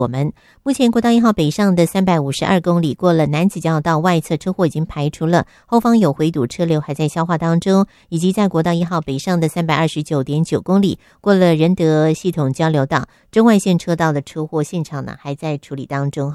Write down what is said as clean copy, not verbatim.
我们目前国道1号北上的352公里过了南子交流道外侧车祸已经排除了，后方有回堵车流还在消化当中，以及在国道1号北上的329.9公里过了仁德系统交流道中外线车道的车祸现场呢还在处理当中。